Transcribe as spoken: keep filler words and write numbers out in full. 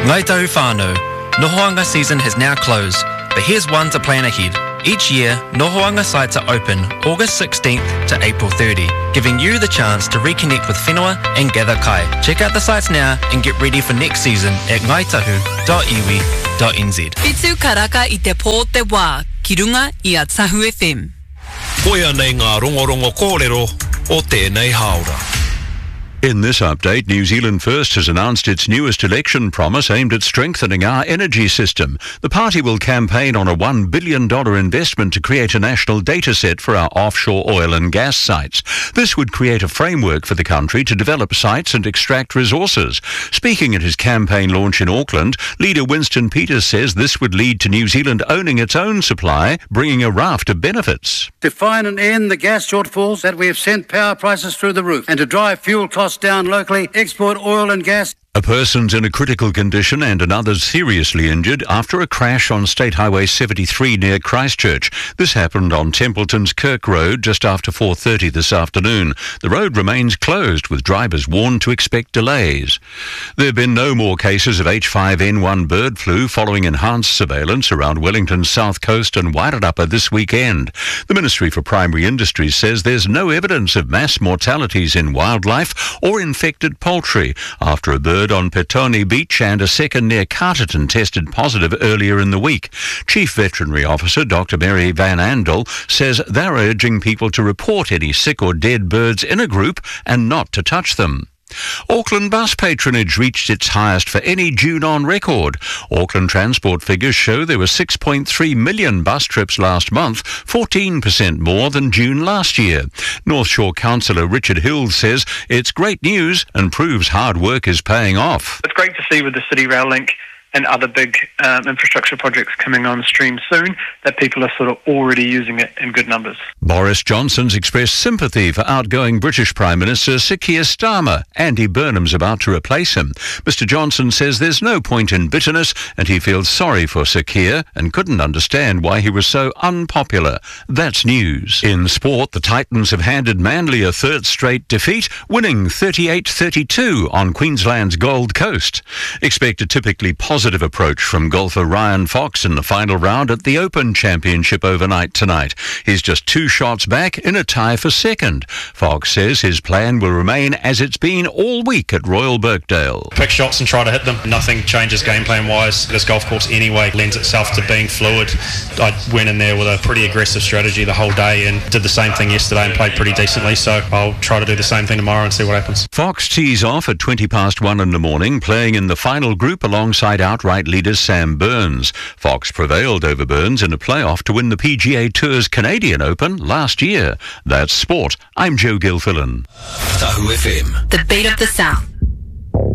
Ngai tahu whānau, Nohoanga season has now closed, but here's one to plan ahead. Each year, Nohoanga sites are open August sixteenth to April thirtieth, giving you the chance to reconnect with whenua and gather kai. Check out the sites now and get ready for next season at ngaitahu dot iwi dot n z. Pitu karaka I te pō te wā, ki runga I a Tahu F M. Koia nei ngā rongorongo kōrero o tēnei haora. In this update, New Zealand First has announced its newest election promise aimed at strengthening our energy system. The party will campaign on a one billion dollars investment to create a national data set for our offshore oil and gas sites. This would create a framework for the country to develop sites and extract resources. Speaking at his campaign launch in Auckland, leader Winston Peters says this would lead to New Zealand owning its own supply, bringing a raft of benefits. To find and end the gas shortfalls that we have sent power prices through the roof and to drive fuel costs down locally, export oil and gas. A person's in a critical condition and another's seriously injured after a crash on State Highway seventy-three near Christchurch. This happened on Templeton's Kirk Road just after four thirty this afternoon. The road remains closed, with drivers warned to expect delays. There have been no more cases of H five N one bird flu following enhanced surveillance around Wellington's south coast and Wairarapa this weekend. The Ministry for Primary Industries says there's no evidence of mass mortalities in wildlife or infected poultry after a bird on Petone Beach and a second near Carterton tested positive earlier in the week. Chief Veterinary Officer Doctor Mary Van Andel says they're urging people to report any sick or dead birds in a group and not to touch them. Auckland bus patronage reached its highest for any June on record. Auckland Transport figures show there were six point three million bus trips last month, fourteen percent more than June last year. North Shore Councillor Richard Hills says it's great news and proves hard work is paying off. It's great to see with the City Rail Link and other big um, infrastructure projects coming on stream soon that people are sort of already using it in good numbers. Boris Johnson's expressed sympathy for outgoing British Prime Minister Sir Keir Starmer. Andy Burnham's about to replace him. Mister Johnson says there's no point in bitterness and he feels sorry for Sir Keir and couldn't understand why he was so unpopular. That's news. In sport, the Titans have handed Manly a third straight defeat, winning thirty-eight thirty-two on Queensland's Gold Coast. Expect a typically positive Positive approach from golfer Ryan Fox in the final round at the Open Championship overnight tonight. He's just two shots back in a tie for second. Fox says his plan will remain as it's been all week at Royal Birkdale. Pick shots and try to hit them. Nothing changes game plan wise. This golf course anyway lends itself to being fluid. I went in there with a pretty aggressive strategy the whole day and did the same thing yesterday and played pretty decently, so I'll try to do the same thing tomorrow and see what happens. Fox tees off at twenty past one in the morning, playing in the final group alongside outright leader Sam Burns. Fox prevailed over Burns in a playoff to win the P G A Tour's Canadian Open last year. That's sport. I'm Joe Gilfillan. Tahu F M. The beat of the South.